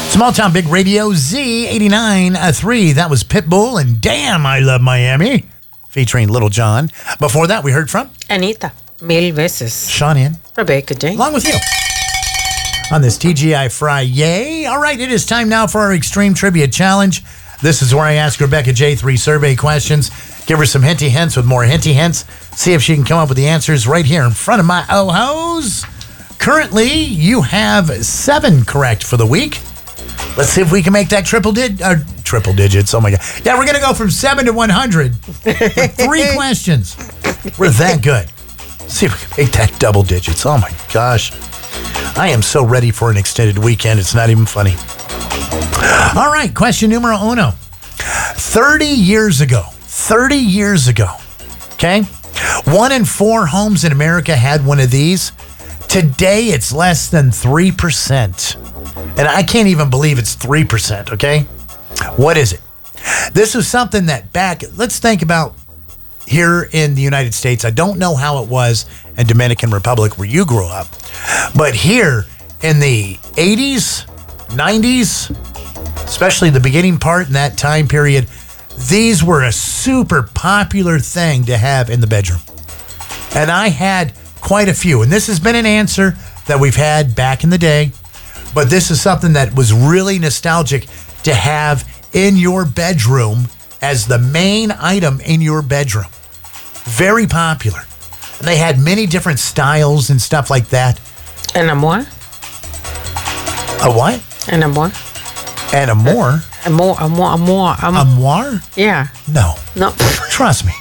Small Town Big Radio Z89.3. That was Pitbull and Damn I Love Miami, featuring Little John. Before that, we heard from Anita, Mil Veces. Sean Ian. Rebecca J. Along with you on this TGI Friday. All right, it is time now for our Extreme Trivia Challenge. This is where I ask Rebecca J 3 survey questions, give her some hinty hints with more hinty hints, see if she can come up with the answers right here in front of my oh-hos. Currently, you have 7 correct for the week. Let's see if we can make that triple digits. Oh, my God. Yeah, we're going to go from 7 to 100 with 3 questions. We're that good. See if we can make that double digits. Oh, my gosh. I am so ready for an extended weekend. It's not even funny. All right, question numero uno. 30 years ago, okay, 1 in 4 homes in America had one of these. Today, it's less than 3%. And I can't even believe it's 3%, okay? What is it? This is something that let's think about here in the United States. I don't know how it was in Dominican Republic where you grew up. But here in the 80s, 90s, especially the beginning part in that time period, these were a super popular thing to have in the bedroom. And I had quite a few. And this has been an answer that we've had back in the day. But this is something that was really nostalgic to have in your bedroom as the main item in your bedroom. Very popular. And they had many different styles and stuff like that. An amour? A what? An amour? An amour? Amour? Yeah. No. Trust me.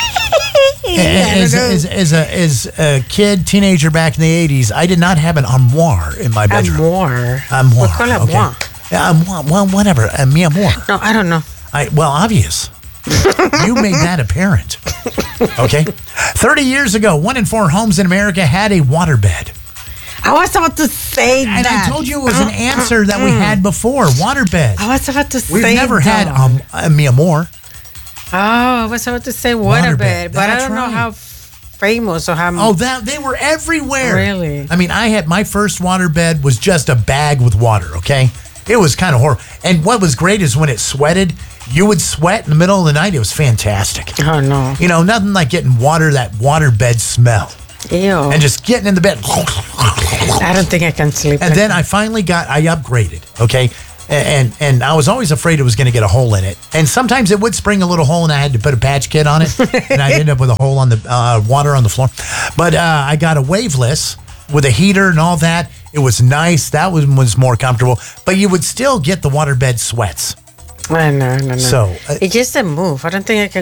As a kid, teenager back in the 80s, I did not have an armoire in my bedroom. Amour. Armoire. We call it amour. Yeah, well, whatever. Mi amor. No, I don't know. Obvious. You made that apparent. Okay. 30 years ago, 1 in 4 homes in America had a waterbed. I was about to say that. And I told you it was an answer that we had before. Waterbed. I was about to say We've never had a mi amor. Oh, I was about to say waterbed, but I don't know how famous or how. Oh, they were everywhere. Really? I mean, I had my first waterbed was just a bag with water. Okay, it was kind of horrible. And what was great is when it sweated, you would sweat in the middle of the night. It was fantastic. Oh no! You know, nothing like getting that waterbed smell. Ew. And just getting in the bed. I don't think I can sleep. And then I finally I upgraded. Okay. And I was always afraid it was going to get a hole in it. And sometimes it would spring a little hole and I had to put a patch kit on it. And I'd end up with a hole on the water on the floor. But I got a waveless with a heater and all that. It was nice. That was more comfortable. But you would still get the waterbed sweats. No. So it just a move. I don't think I can